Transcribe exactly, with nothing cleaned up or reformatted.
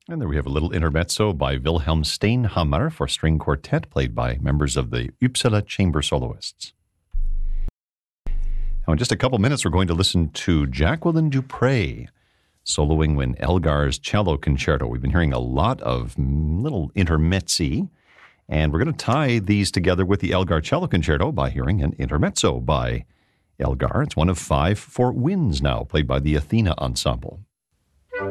And there we have a little intermezzo by Wilhelm Steinhammer for string quartet, played by members of the Uppsala Chamber Soloists. Now, in just a couple minutes, we're going to listen to Jacqueline du Pré soloing when Elgar's Cello Concerto. We've been hearing a lot of little intermezzi, and we're going to tie these together with the Elgar Cello Concerto by hearing an intermezzo by Elgar. It's one of five for winds now, played by the Athena Ensemble.